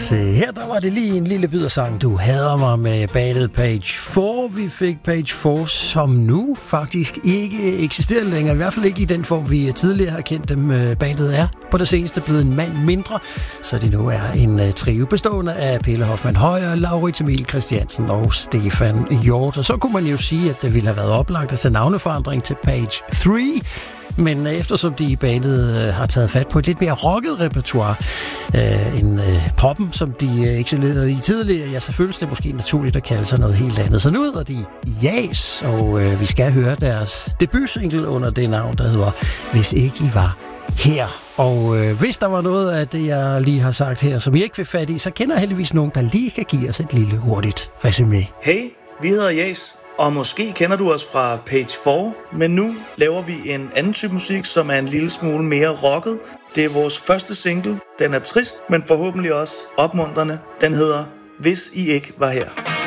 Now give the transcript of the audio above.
Her der var det lige en lille bid af sang, Du hader mig med bandet Page 4. Vi fik Page 4, som nu faktisk ikke eksisterer længere. I hvert fald ikke i den form, vi tidligere har kendt dem. Bandet er på det seneste blevet en mand mindre, så det nu er en trio bestående af Pelle Hoffmann Højer, Laurits Emil Christiansen og Stefan Hjort. Og så kunne man jo sige, at det ville have været oplagt at tage navneforandring til Page 3. Men eftersom de i bandet har taget fat på et lidt mere rocket repertoire end poppen, som de excellerede i tidligere, ja, så føles det måske naturligt at kalde sig noget helt andet. Så nu hedder de Jas, og vi skal høre deres debutsingle under det navn, der hedder Hvis ikke I var her. Og hvis der var noget af det, jeg lige har sagt her, som I ikke vil fat i, så kender jeg heldigvis nogen, der lige kan give os et lille hurtigt resumé. Hey, vi hedder Jas. Og måske kender du os fra Page 4, men nu laver vi en anden type musik, som er en lille smule mere rocket. Det er vores første single. Den er trist, men forhåbentlig også opmuntrende. Den hedder Hvis I ikke var her.